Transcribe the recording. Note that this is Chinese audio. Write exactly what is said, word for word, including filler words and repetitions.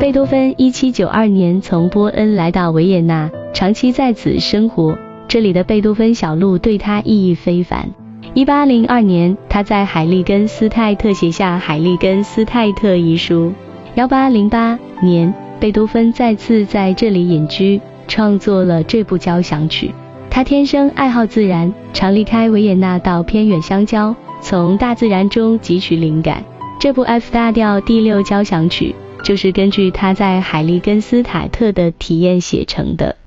贝多芬一七九二年从波恩来到维也纳，长期在此生活，这里的贝多芬小路对他意义非凡。一八零二年，他在海利根斯泰特写下《海利根斯泰特》一书。一八零八年，贝多芬再次在这里隐居，创作了这部交响曲。他天生爱好自然，常离开维也纳到偏远乡郊，从大自然中汲取灵感。这部 F 大调第六交响曲就是根据他在海利根斯泰特的体验写成的。